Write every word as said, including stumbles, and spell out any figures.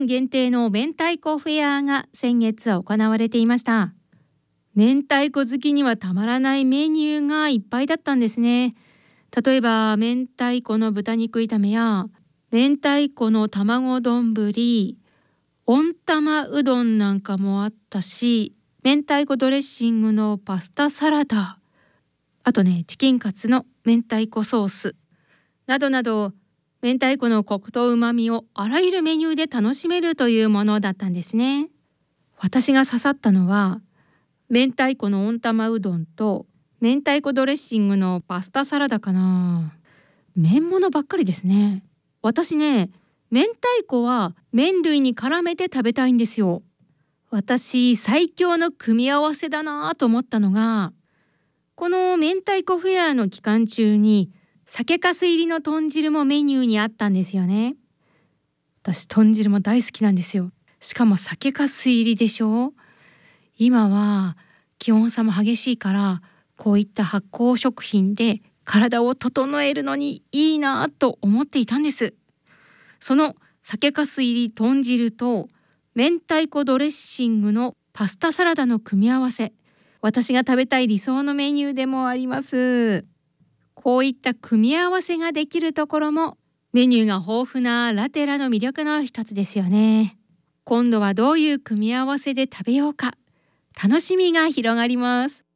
限定の明太子フェアが先月行われていました。明太子好きにはたまらないメニューがいっぱいだったんですね。例えば明太子の豚肉炒めや明太子の卵丼、温玉うどんなんかもあったし、明太子ドレッシングのパスタサラダ、あとねチキンカツの明太子ソースなどなど、明太子のコクと旨味をあらゆるメニューで楽しめるというものだったんですね。私が刺さったのは明太子の温玉うどんと明太子ドレッシングのパスタサラダかな。麺物ばっかりですね。私ね、明太子は麺類に絡めて食べたいんですよ。私最強の組み合わせだなと思ったのが、この明太子フェアの期間中に酒粕入りの豚汁もメニューにあったんですよね。私豚汁も大好きなんですよ。しかも酒粕入りでしょ。今は気温差も激しいから、こういった発酵食品で体を整えるのにいいなと思っていたんです。その酒粕入り豚汁と明太子ドレッシングのパスタサラダの組み合わせ、私が食べたい理想のメニューでもあります。こういった組み合わせができるところもメニューが豊富なラテラの魅力の一つですよね。今度はどういう組み合わせで食べようか、楽しみが広がります。